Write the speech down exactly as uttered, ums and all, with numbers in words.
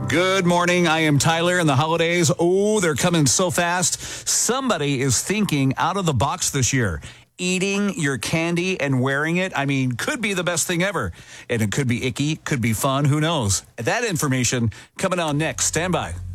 Good morning. I am Tyler, and the holidays, oh, they're coming so fast. Somebody is thinking out of the box this year. Eating your candy and wearing it, I mean, could be the best thing ever. And it could be icky, could be fun, who knows? That information coming on next. Stand by.